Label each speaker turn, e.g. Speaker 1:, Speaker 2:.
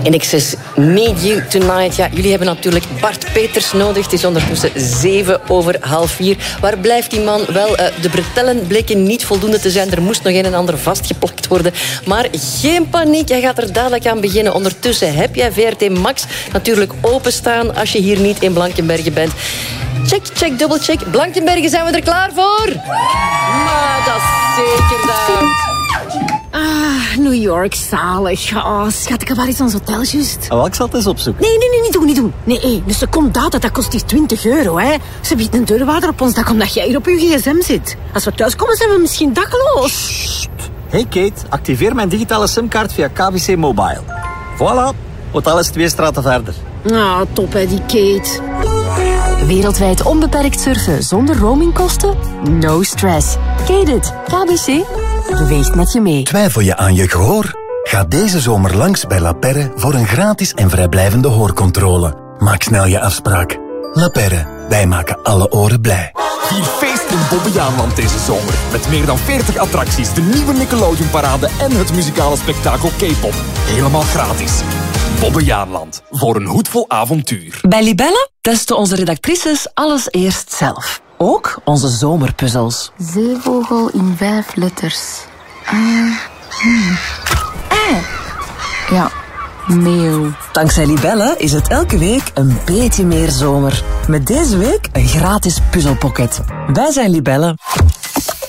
Speaker 1: In Excess Need You Tonight. Ja, jullie hebben natuurlijk Bart Peters nodig. Het is ondertussen 4:07. Waar blijft die man? Wel, de bretellen bleken niet voldoende te zijn. Er moest nog een en ander vastgeplakt worden. Maar geen paniek, hij gaat er dadelijk aan beginnen. Ondertussen heb jij VRT Max natuurlijk openstaan als je hier niet in Blankenberge bent. Check, dubbelcheck. Blankenberge, zijn we er klaar voor? Maar dat is zeker dat.
Speaker 2: New York, zalig. Oh, schat, waar is ons hotel juist?
Speaker 3: Oh, ik zal het eens opzoeken.
Speaker 2: Nee, niet doen. Nee, een seconde data, dat kost hier €20, hè. Ze biedt een deurwaarder op ons dak omdat jij hier op je gsm zit. Als we thuiskomen zijn we misschien dakloos.
Speaker 3: Hey Kate, activeer mijn digitale simkaart via KBC Mobile. Voilà, hotel is 2 straten verder.
Speaker 2: Top hè, die Kate.
Speaker 4: Wereldwijd onbeperkt surfen zonder roamingkosten? No stress. Kate it. KBC beweegt met je mee.
Speaker 5: Twijfel je aan je gehoor? Ga deze zomer langs bij La Perre voor een gratis en vrijblijvende hoorcontrole. Maak snel je afspraak. La Perre, wij maken alle oren blij.
Speaker 6: Vier feest in Bobbejaanland deze zomer. Met meer dan 40 attracties, de nieuwe Nickelodeon-parade en het muzikale spektakel K-pop. Helemaal gratis. Bobbejaanland, voor een hoedvol avontuur.
Speaker 4: Bij Libelle testen onze redactrices alles eerst zelf. Ook onze zomerpuzzels.
Speaker 2: Zeevogel in 5 letters. Ja, meeuw.
Speaker 4: Dankzij Libelle is het elke week een beetje meer zomer. Met deze week een gratis puzzelpocket. Wij zijn Libelle.